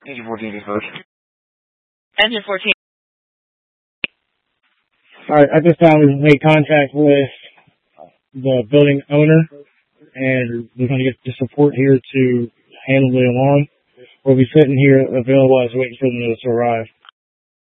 Engine 14 exposed. Engine 14. Alright, at this time we've made contact with the building owner, and we're going to get the support here to handle the alarm. We'll be sitting here available as waiting for them to arrive.